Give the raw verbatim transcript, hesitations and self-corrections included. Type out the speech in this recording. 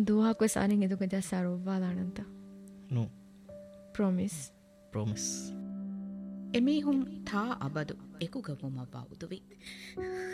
දුවහක් වෙසාරින් එදුක ජස්සාරෝවාදානන්ත නු promise promise එමීහුම් තා අබදු එකුගවුම බෞදුවි